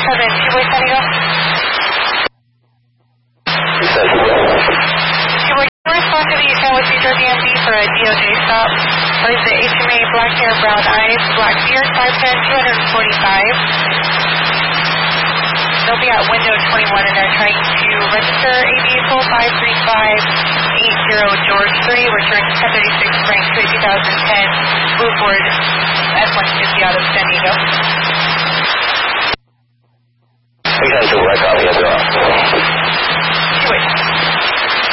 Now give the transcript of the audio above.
Two-way San Diego. Two-way, can you respond to the with New Jersey MD for a DOJ stop? What is the HMA, black hair, brown eyes, black beard, 5'10", 245. They'll be at window 21 and they're trying to register a vehicle 53580 George 3, return 1036 Frank 2010, Blue Ford F-150 out of San Diego.